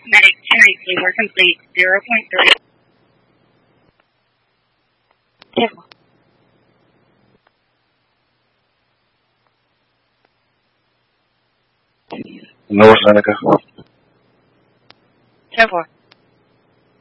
Medic 10, we're complete. 0.3. Careful. North Seneca. 10-4.